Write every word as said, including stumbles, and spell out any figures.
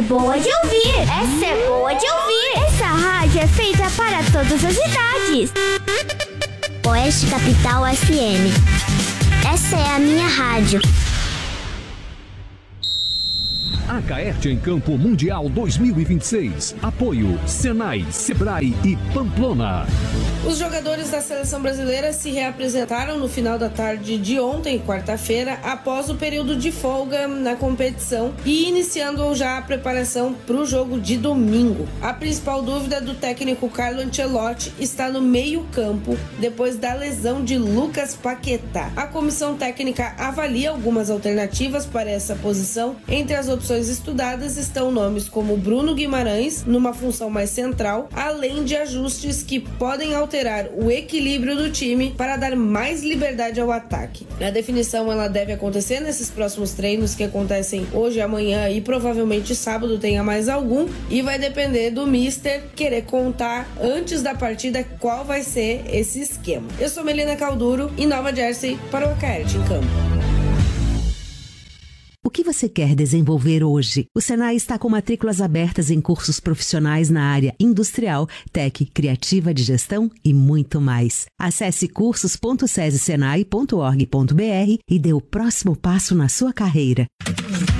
boa de ouvir. Essa é boa de ouvir. Essa rádio é feita para todas as idades. Oeste Capital F M. Essa é a minha rádio. A Caerte em Campo Mundial dois mil e vinte e seis. Apoio Senai, Sebrae e Pamplona. Os jogadores da seleção brasileira se reapresentaram no final da tarde de ontem, quarta-feira, após o período de folga na competição e iniciando já a preparação para o jogo de domingo. A principal dúvida do técnico Carlo Ancelotti está no meio-campo, depois da lesão de Lucas Paquetá. A comissão técnica avalia algumas alternativas para essa posição. Entre as opções estudadas estão nomes como Bruno Guimarães, numa função mais central, além de ajustes que podem alterar o equilíbrio do time para dar mais liberdade ao ataque. A definição ela deve acontecer nesses próximos treinos que acontecem hoje, amanhã e provavelmente sábado tenha mais algum, e vai depender do mister querer contar antes da partida qual vai ser esse esquema. Eu sou Melina Calduro, em Nova Jersey, para o Caerte em Campo. O que você quer desenvolver hoje? O Senai está com matrículas abertas em cursos profissionais na área industrial, tech, criativa de gestão e muito mais. Acesse cursos ponto sesi senai ponto org ponto br e dê o próximo passo na sua carreira.